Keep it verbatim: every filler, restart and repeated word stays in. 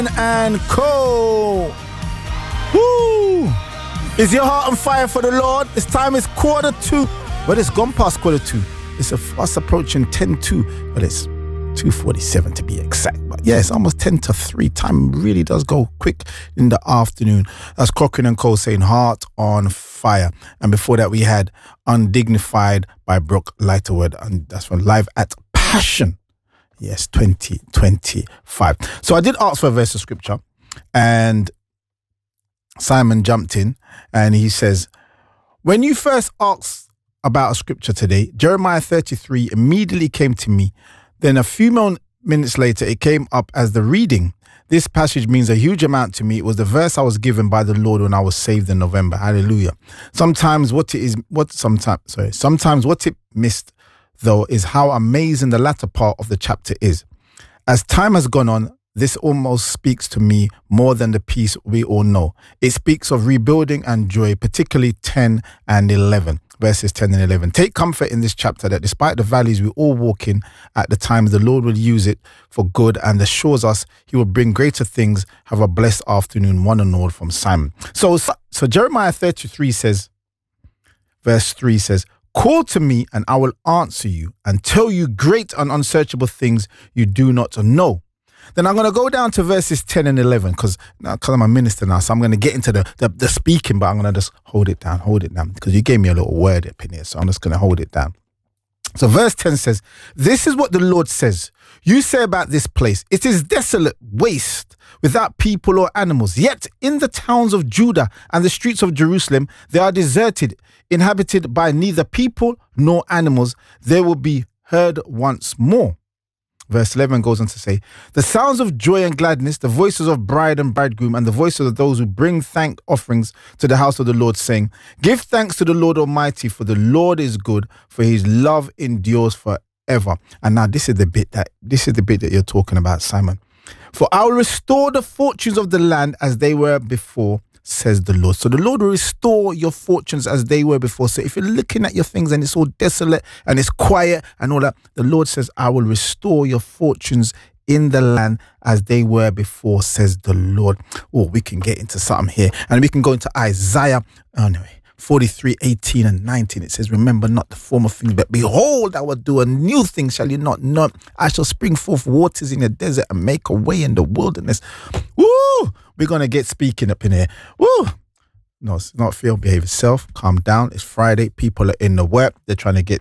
and Co. Woo! Is your heart on fire for the Lord? This time is quarter two. Well, it's gone past quarter two. It's a fast approaching ten to, but it's two forty-seven to be exact. But yeah, it's almost ten to three. Time really does go quick in the afternoon. That's Cochrane and Co saying Heart on Fire. And before that, we had Undignified by Brooke Lighterwood. And that's from Live at Passion. Yes, twenty twenty-five. So I did ask for a verse of scripture, and Simon jumped in and he says, when you first asked about a scripture today, Jeremiah thirty-three immediately came to me. Then a few more minutes later, it came up as the reading. This passage means a huge amount to me. It was the verse I was given by the Lord when I was saved in November. Hallelujah. Sometimes what it is, what sometimes, sorry, sometimes what it missed, though, is how amazing the latter part of the chapter is. As time has gone on, this almost speaks to me more than the piece we all know. It speaks of rebuilding and joy, particularly ten and eleven, verses ten and eleven. Take comfort in this chapter that despite the valleys we all walk in at the times, the Lord will use it for good and assures us he will bring greater things. Have a blessed afternoon, one and all, from Simon. So, so Jeremiah thirty-three says, verse three says, call to me and I will answer you and tell you great and unsearchable things you do not know. Then I'm going to go down to verses ten and eleven because I'm a minister now, so I'm going to get into the, the, the speaking, but I'm going to just hold it down, hold it down, because you gave me a little word up in here, so I'm just going to hold it down. So verse ten says, this is what the Lord says. You say about this place, it is desolate, waste, without people or animals. Yet in the towns of Judah and the streets of Jerusalem, they are deserted, inhabited by neither people nor animals. They will be heard once more. Verse eleven goes on to say, the sounds of joy and gladness, the voices of bride and bridegroom, and the voices of those who bring thank offerings to the house of the Lord, saying, give thanks to the Lord Almighty, for the Lord is good, for his love endures forever. And now this is the bit that this is the bit that you're talking about, Simon. For I will restore the fortunes of the land as they were before, says the Lord. So the Lord will restore your fortunes as they were before. So if you're looking at your things and it's all desolate and it's quiet and all that, the Lord says, I will restore your fortunes in the land as they were before, says the Lord. Oh, we can get into something here and we can go into Isaiah. Oh, anyway, forty-three, eighteen and nineteen. It says, remember not the former things, but behold, I will do a new thing. Shall you not know? I shall spring forth waters in the desert and make a way in the wilderness. Woo! We're going to get speaking up in here. Woo! No, it's not feel, behave yourself. Calm down. It's Friday. People are in the work. They're trying to get